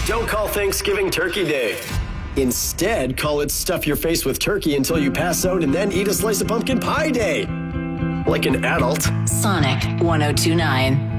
Don't call Thanksgiving Turkey Day. Instead, call it Stuff Your Face with Turkey Until You Pass Out and Then Eat a Slice of Pumpkin Pie Day. Like an adult. Sonic 102.9.